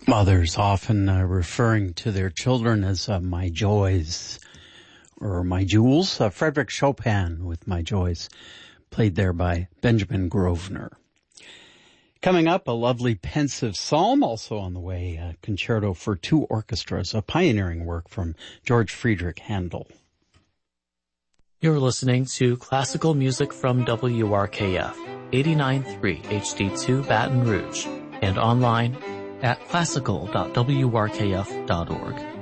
Mothers often referring to their children as my joys or my jewels. Frederick Chopin with My Joys, played there by Benjamin Grosvenor. Coming up, a lovely pensive psalm, also on the way, a concerto for two orchestras, a pioneering work from George Friedrich Handel. You're listening to classical music from WRKF, 89.3 HD2 Baton Rouge, and online at classical.wrkf.org.